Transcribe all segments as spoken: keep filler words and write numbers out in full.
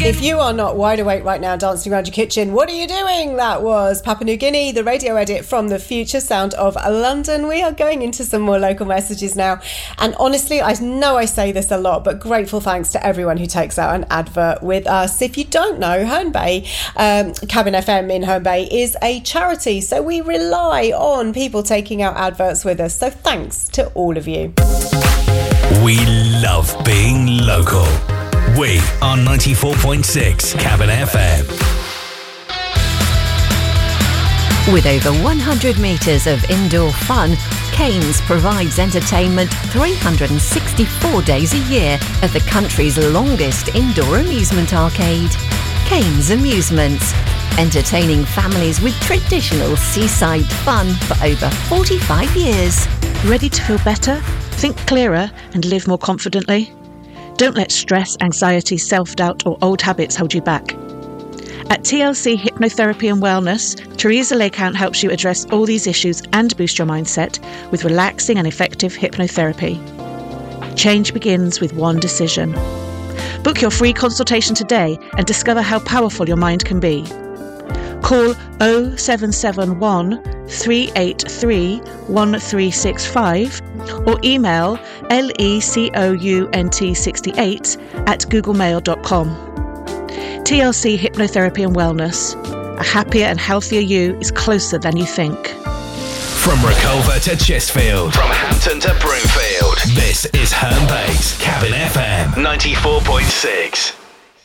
If you are not wide awake right now dancing around your kitchen, what are you doing? That was Papua New Guinea, the radio edit from the future sound of London. We are going into some more local messages now. And honestly, I know I say this a lot, but grateful thanks to everyone who takes out an advert with us. If you don't know, Herne Bay, um, Cabin F M in Herne Bay is a charity. So we rely on people taking out adverts with us. So thanks to all of you. We love being local. We are ninety-four point six Cabin F M. With over one hundred metres of indoor fun, Cairns provides entertainment three hundred sixty-four days a year at the country's longest indoor amusement arcade. Cairns Amusements, entertaining families with traditional seaside fun for over forty-five years. Ready to feel better, think clearer and live more confidently? Don't let stress, anxiety, self-doubt or old habits hold you back. At T L C Hypnotherapy and Wellness, Teresa Lecount helps you address all these issues and boost your mindset with relaxing and effective hypnotherapy. Change begins with one decision. Book your free consultation today and discover how powerful your mind can be. Call oh seven seven one, three eight three, one three six five or email lecount sixty-eight at googlemail dot com. T L C Hypnotherapy and Wellness. A happier and healthier you is closer than you think. From Reculver to Chestfield, from Hampton to Broomfield, this is Herne Bay's Cabin F M ninety-four point six.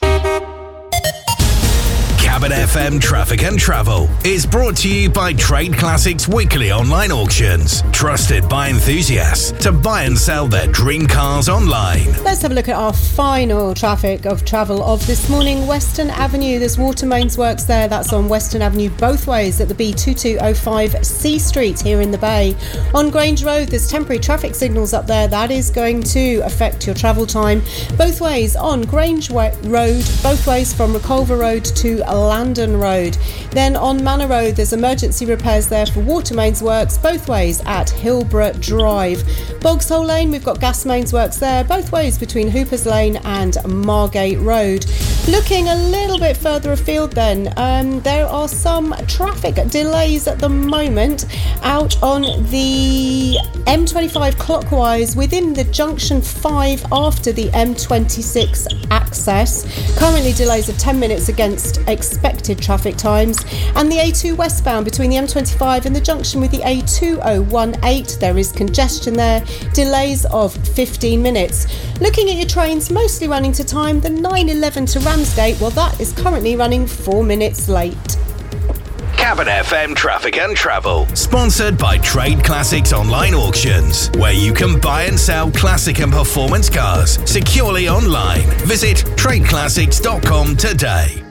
Cabin F M Traffic and Travel is brought to you by Trade Classics Weekly Online Auctions, trusted by enthusiasts to buy and sell their dream cars online. Let's have a look at our final traffic of travel of this morning. Western Avenue, there's water mains works there. That's on Western Avenue both ways at the B two two oh five C Street here in the Bay. On Grange Road, there's temporary traffic signals up there. That is going to affect your travel time both ways on Grange Road, both ways from Reculver Road to Landon Road. Then on Manor Road, there's emergency repairs there for water mains works both ways at Hillborough Drive. Bogshole Lane, we've got gas mains works there both ways between Hoopers Lane and Margate Road. Looking a little bit further afield then, um, there are some traffic delays at the moment out on the M twenty-five clockwise within the junction five after the M twenty-six access. Currently delays of ten minutes against expected traffic times. And the A two westbound between the M twenty-five and the junction with the A two oh one eight, there is congestion there, delays of fifteen minutes. Looking at your trains, mostly running to time, the nine eleven to Ramsgate, well that is currently running four minutes late. Cabin F M Traffic and Travel, sponsored by Trade Classics Online Auctions, where you can buy and sell classic and performance cars securely online. Visit trade classics dot com today.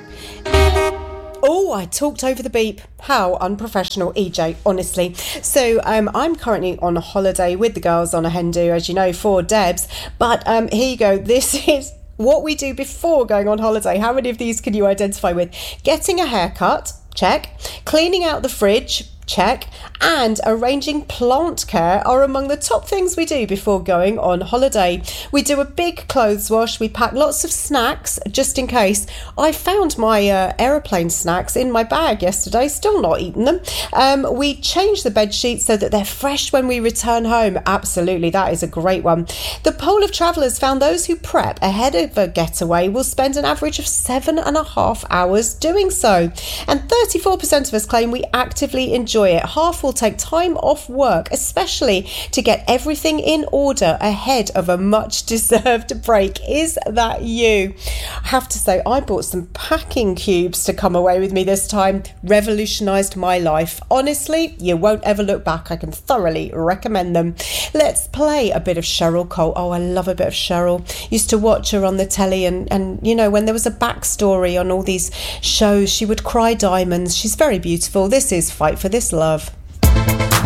Oh, I talked over the beep. How unprofessional, E J, honestly. So um, I'm currently on a holiday with the girls on a hen do, as you know, for Debs. But um, here you go. This is what we do before going on holiday. How many of these can you identify with? Getting a haircut, check. Cleaning out the fridge, check. And arranging plant care are among the top things we do before going on holiday. We do a big clothes wash. We pack lots of snacks just in case. I found my uh, aeroplane snacks in my bag yesterday, still not eaten them. Um, we change the bed sheets so that they're fresh when we return home. Absolutely, that is a great one. The poll of travellers found those who prep ahead of a getaway will spend an average of seven and a half hours doing so. And thirty-four percent of us claim we actively enjoy it. Half will take time off work, especially to get everything in order ahead of a much deserved break. Is that you? I have to say, I bought some packing cubes to come away with me this time. Revolutionised my life. Honestly, you won't ever look back. I can thoroughly recommend them. Let's play a bit of Cheryl Cole. Oh, I love a bit of Cheryl. Used to watch her on the telly, and, and you know, when there was a backstory on all these shows, she would cry diamonds. She's very beautiful. This is Fight for This Love.